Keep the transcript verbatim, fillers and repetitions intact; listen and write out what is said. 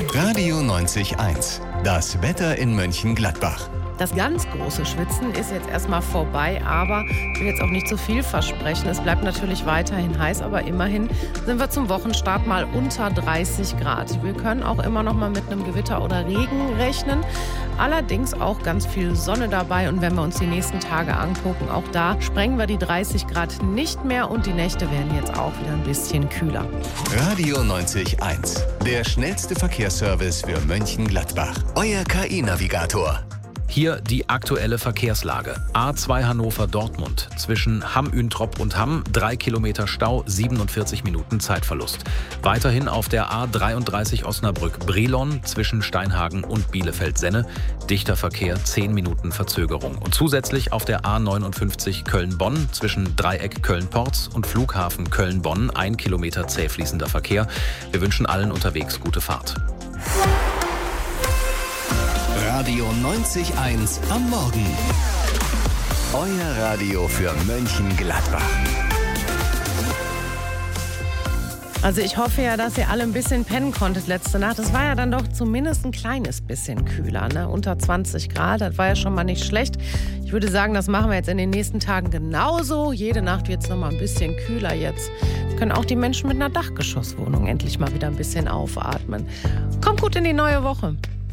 Radio neunzig eins. Das Wetter in Mönchengladbach. Das ganz große Schwitzen ist jetzt erstmal vorbei, aber ich will jetzt auch nicht zu viel versprechen. Es bleibt natürlich weiterhin heiß, aber immerhin sind wir zum Wochenstart mal unter dreißig Grad. Wir können auch immer noch mal mit einem Gewitter oder Regen rechnen. Allerdings auch ganz viel Sonne dabei. Und wenn wir uns die nächsten Tage angucken, auch da sprengen wir die dreißig Grad nicht mehr. Und die Nächte werden jetzt auch wieder ein bisschen kühler. Radio neunzig eins. Der schnellste Verkehrsservice für Mönchengladbach. Euer K I-Navigator. Hier die aktuelle Verkehrslage. A zwei Hannover-Dortmund. Zwischen Hamm-Üntrop und Hamm drei Kilometer Stau, siebenundvierzig Minuten Zeitverlust. Weiterhin auf der A dreiunddreißig Osnabrück-Brilon zwischen Steinhagen und Bielefeld-Senne. Dichter Verkehr, zehn Minuten Verzögerung. Und zusätzlich auf der A neunundfünfzig Köln-Bonn zwischen Dreieck Köln-Porz und Flughafen Köln-Bonn ein Kilometer zäh fließender Verkehr. Wir wünschen allen unterwegs gute Fahrt. Radio neunzig eins am Morgen. Euer Radio für Mönchengladbach. Also ich hoffe ja, dass ihr alle ein bisschen pennen konntet letzte Nacht. Es war ja dann doch zumindest ein kleines bisschen kühler, ne? Unter zwanzig Grad, das war ja schon mal nicht schlecht. Ich würde sagen, das machen wir jetzt in den nächsten Tagen genauso. Jede Nacht wird es noch mal ein bisschen kühler jetzt. Können auch die Menschen mit einer Dachgeschosswohnung endlich mal wieder ein bisschen aufatmen. Kommt gut in die neue Woche.